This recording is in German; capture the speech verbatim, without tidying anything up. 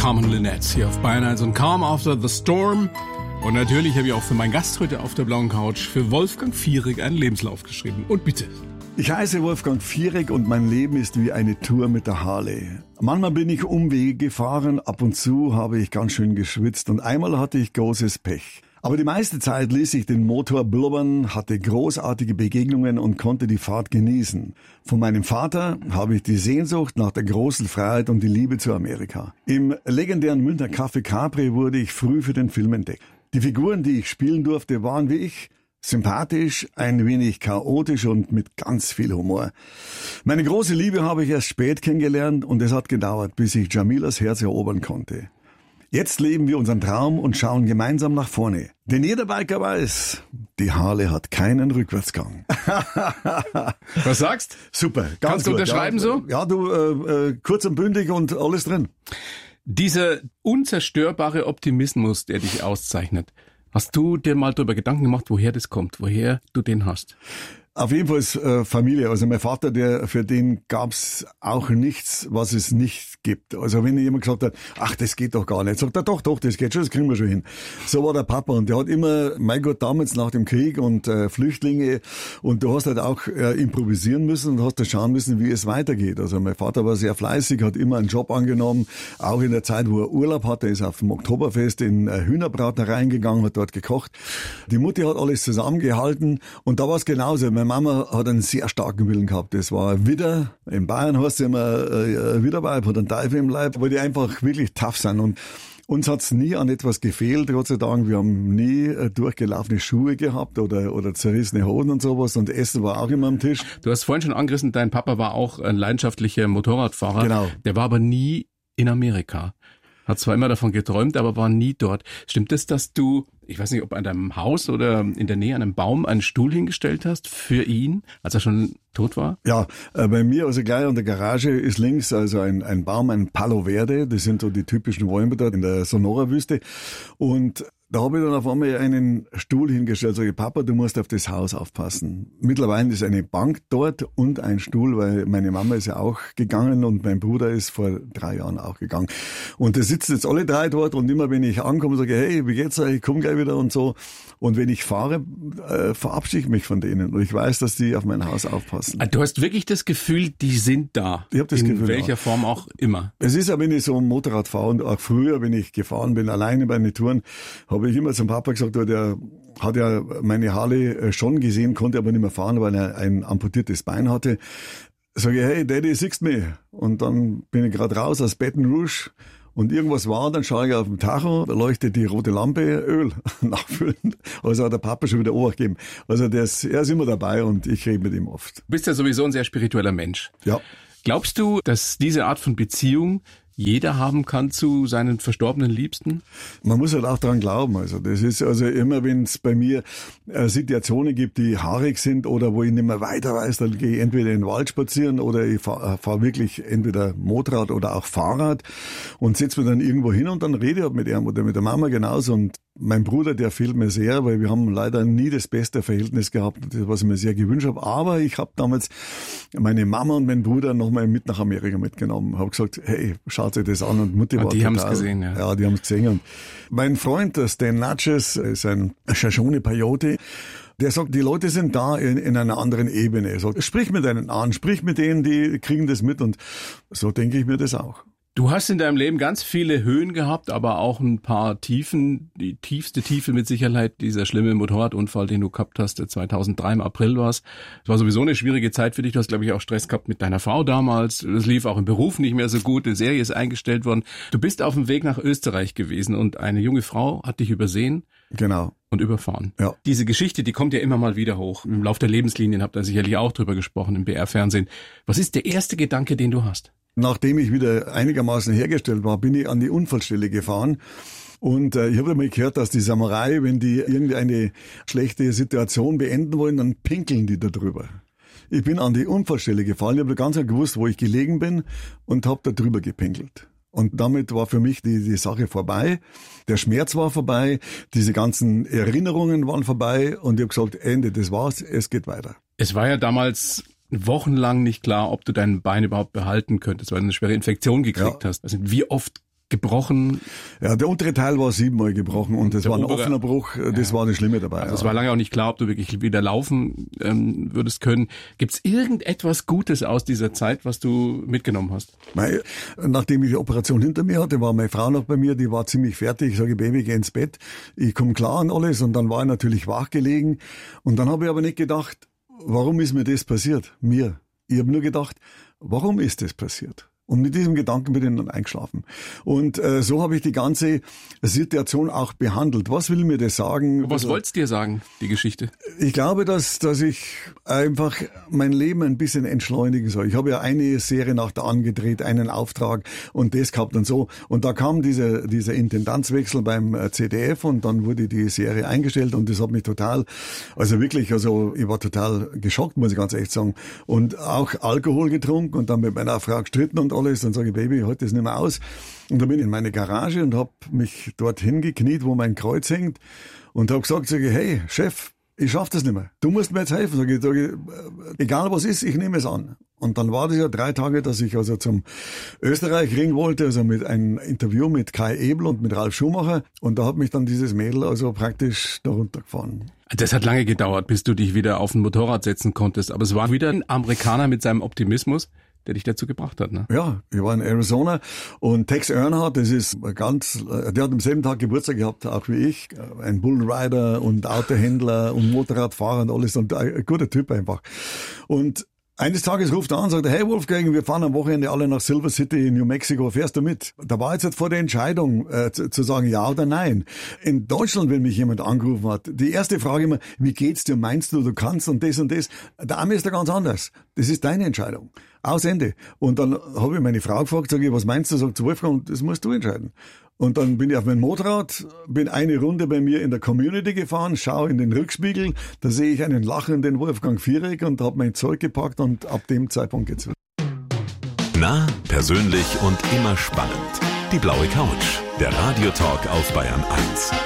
Carmen Linette hier auf Bayern eins und Calm After the Storm. Und natürlich habe ich auch für meinen Gast heute auf der blauen Couch, für Wolfgang Fierig, einen Lebenslauf geschrieben. Und bitte. Ich heiße Wolfgang Fierig und mein Leben ist wie eine Tour mit der Harley. Manchmal bin ich Umwege gefahren, ab und zu habe ich ganz schön geschwitzt und einmal hatte ich großes Pech. Aber die meiste Zeit ließ ich den Motor blubbern, hatte großartige Begegnungen und konnte die Fahrt genießen. Von meinem Vater habe ich die Sehnsucht nach der großen Freiheit und die Liebe zu Amerika. Im legendären Münchner Café Capri wurde ich früh für den Film entdeckt. Die Figuren, die ich spielen durfte, waren wie ich, sympathisch, ein wenig chaotisch und mit ganz viel Humor. Meine große Liebe habe ich erst spät kennengelernt und es hat gedauert, bis ich Jamilas Herz erobern konnte. Jetzt leben wir unseren Traum und schauen gemeinsam nach vorne. Denn jeder Biker weiß, die Harley hat keinen Rückwärtsgang. Was sagst? Super. Ganz Kannst du gut. unterschreiben ja, so? Ja, du, äh, äh, kurz und bündig und alles drin. Dieser unzerstörbare Optimismus, der dich auszeichnet, hast du dir mal darüber Gedanken gemacht, woher das kommt, woher du den hast? Auf jeden Fall ist äh, Familie. Also mein Vater, der für den gab's auch nichts, was es nicht gibt. Also wenn jemand gesagt hat, ach, das geht doch gar nicht, sagt er, doch, doch, das geht schon, das kriegen wir schon hin. So war der Papa und der hat immer, mein Gott, damals nach dem Krieg und äh, Flüchtlinge und du hast halt auch äh, improvisieren müssen und hast da schauen müssen, wie es weitergeht. Also mein Vater war sehr fleißig, hat immer einen Job angenommen, auch in der Zeit, wo er Urlaub hatte, ist auf dem Oktoberfest in äh, Hühnerbratereien gegangen, hat dort gekocht. Die Mutti hat alles zusammengehalten und da war es genauso. Meine Mama hat einen sehr starken Willen gehabt. Das war Widder. In Bayern heißt es immer äh, Widderweib, hat einen Teufel im Leib, weil die einfach wirklich tough sind. Und uns hat's nie an etwas gefehlt, Gott sei Dank. Wir haben nie äh, durchgelaufene Schuhe gehabt oder, oder zerrissene Hosen und sowas. Und Essen war auch immer am Tisch. Du hast vorhin schon angerissen, dein Papa war auch ein leidenschaftlicher Motorradfahrer. Genau. Der war aber nie in Amerika. Hat zwar immer davon geträumt, aber war nie dort. Stimmt es, dass du, ich weiß nicht, ob an deinem Haus oder in der Nähe an einem Baum einen Stuhl hingestellt hast für ihn, als er schon tot war? Ja, äh, bei mir, also gleich an der Garage ist links also ein, ein Baum, ein Palo Verde. Das sind so die typischen Bäume dort in der Sonora-Wüste. Und da habe ich dann auf einmal einen Stuhl hingestellt. Sage ich, Papa, du musst auf das Haus aufpassen. Mittlerweile ist eine Bank dort und ein Stuhl, weil meine Mama ist ja auch gegangen und mein Bruder ist vor drei Jahren auch gegangen. Und da sitzen jetzt alle drei dort und immer wenn ich ankomme, sage ich, hey, wie geht's euch? Ich komme gleich wieder und so. Und wenn ich fahre, äh, verabschiede ich mich von denen. Und ich weiß, dass die auf mein Haus aufpassen. Du hast wirklich das Gefühl, die sind da. Ich habe das in Gefühl. In welcher ja. Form auch immer. Es ist ja, wenn ich so ein Motorrad fahre und auch früher, wenn ich gefahren bin, alleine bei den Touren, habe ich immer zum Papa gesagt, der hat ja meine Harley schon gesehen, konnte aber nicht mehr fahren, weil er ein amputiertes Bein hatte. Sage ich, hey Daddy, siehst du mich? Und dann bin ich gerade raus aus Baton Rouge und irgendwas war, dann schaue ich auf den Tacho, da leuchtet die rote Lampe, Öl nachfüllen. Also hat der Papa schon wieder Obacht gegeben. Also der ist, er ist immer dabei und ich rede mit ihm oft. Du bist ja sowieso ein sehr spiritueller Mensch. Ja. Glaubst du, dass diese Art von Beziehung jeder haben kann zu seinen verstorbenen Liebsten? Man muss halt auch dran glauben. Also das ist also immer, wenn es bei mir äh, Situationen gibt, die haarig sind oder wo ich nicht mehr weiter weiß, dann gehe ich entweder in den Wald spazieren oder ich fahre fahr wirklich entweder Motorrad oder auch Fahrrad und setze mich dann irgendwo hin und dann rede ich halt mit ihm oder mit der Mama genauso. Und mein Bruder, der fehlt mir sehr, weil wir haben leider nie das beste Verhältnis gehabt, was ich mir sehr gewünscht habe. Aber ich habe damals meine Mama und meinen Bruder nochmal mit nach Amerika mitgenommen. Habe gesagt, hey, schaut euch das an. Und Mutti und war die total, haben es gesehen, ja. Ja, die haben es gesehen. Und mein Freund, der Stan Natchez, ist ein Shoshone Peyote. Der sagt, die Leute sind da in, in einer anderen Ebene. Er sagt, sprich mit denen an, sprich mit denen, die kriegen das mit. Und so denke ich mir das auch. Du hast in deinem Leben ganz viele Höhen gehabt, aber auch ein paar Tiefen. Die tiefste Tiefe mit Sicherheit, dieser schlimme Motorradunfall, den du gehabt hast, der zweitausenddrei im April war's. Es war sowieso eine schwierige Zeit für dich. Du hast, glaube ich, auch Stress gehabt mit deiner Frau damals. Es lief auch im Beruf nicht mehr so gut. Eine Serie ist eingestellt worden. Du bist auf dem Weg nach Österreich gewesen und eine junge Frau hat dich übersehen. Genau. Und überfahren. Ja. Diese Geschichte, die kommt ja immer mal wieder hoch. Im Lauf der Lebenslinien habt ihr sicherlich auch drüber gesprochen im B R-Fernsehen. Was ist der erste Gedanke, den du hast? Nachdem ich wieder einigermaßen hergestellt war, bin ich an die Unfallstelle gefahren. Und äh, ich habe mal gehört, dass die Samurai, wenn die irgendeine schlechte Situation beenden wollen, dann pinkeln die da drüber. Ich bin an die Unfallstelle gefahren, ich habe ganz genau gewusst, wo ich gelegen bin und habe da drüber gepinkelt. Und damit war für mich die, die Sache vorbei. Der Schmerz war vorbei, diese ganzen Erinnerungen waren vorbei und ich habe gesagt, Ende, das war's, es geht weiter. Es war ja damals wochenlang nicht klar, ob du dein Bein überhaupt behalten könntest, weil du eine schwere Infektion gekriegt ja. hast. Also wie oft gebrochen? Ja, der untere Teil war siebenmal gebrochen und das der war ein obere, offener Bruch, das ja. war das Schlimme dabei. Also ja. es war lange auch nicht klar, ob du wirklich wieder laufen ähm, würdest können. Gibt's irgendetwas Gutes aus dieser Zeit, was du mitgenommen hast? Mei, nachdem ich die Operation hinter mir hatte, war meine Frau noch bei mir, die war ziemlich fertig. Ich sage, Baby, geh ins Bett. Ich komme klar an alles und dann war ich natürlich wach gelegen. Und dann habe ich aber nicht gedacht, warum ist mir das passiert? Mir. Ich habe nur gedacht, warum ist das passiert? Und mit diesem Gedanken bin ich dann eingeschlafen. Und äh, so habe ich die ganze Situation auch behandelt. Was will mir das sagen? Was also, wollt's dir sagen, die Geschichte? Ich glaube, dass dass ich einfach mein Leben ein bisschen entschleunigen soll. Ich habe ja eine Serie nach der angedreht, einen Auftrag und das gehabt und so. Und da kam dieser dieser Intendanzwechsel beim C D F und dann wurde die Serie eingestellt und das hat mich total, also wirklich, also ich war total geschockt, muss ich ganz echt sagen. Und auch Alkohol getrunken und dann mit meiner Frau gestritten und alles, dann sage ich, Baby, ich halte das nicht mehr aus. Und dann bin ich in meine Garage und habe mich dort hingekniet, wo mein Kreuz hängt und habe gesagt, sage ich, hey, Chef, ich schaff das nicht mehr. Du musst mir jetzt helfen. Sag ich, sag ich, egal was ist, ich nehme es an. Und dann war das ja drei Tage, dass ich also zum Österreich-Ring wollte, also mit einem Interview mit Kai Ebel und mit Ralf Schumacher. Und da hat mich dann dieses Mädel also praktisch da runtergefahren. Das hat lange gedauert, bis du dich wieder auf ein Motorrad setzen konntest. Aber es war wieder ein Amerikaner mit seinem Optimismus, der dich dazu gebracht hat, ne? Ja, ich war in Arizona und Tex Earnhardt, das ist ganz, der hat am selben Tag Geburtstag gehabt, auch wie ich, ein Bullrider und Autohändler und Motorradfahrer und alles und ein guter Typ einfach. Und eines Tages ruft er an und sagt, hey Wolfgang, wir fahren am Wochenende alle nach Silver City in New Mexico, fährst du mit? Da war jetzt halt vor der Entscheidung äh, zu, zu sagen ja oder nein. In Deutschland, wenn mich jemand angerufen hat, die erste Frage immer, wie geht's dir, meinst du, du kannst und das und das? Der Arme ist da ganz anders. Das ist deine Entscheidung. Aus Ende. Und dann habe ich meine Frau gefragt, sage ich, was meinst du? Sagt Wolfgang, das musst du entscheiden. Und dann bin ich auf mein Motorrad, bin eine Runde bei mir in der Community gefahren, schaue in den Rückspiegel, da sehe ich einen lachenden Wolfgang Viereck und habe mein Zeug gepackt und ab dem Zeitpunkt geht's. Nah, persönlich und immer spannend. Die blaue Couch, der Radiotalk auf Bayern eins.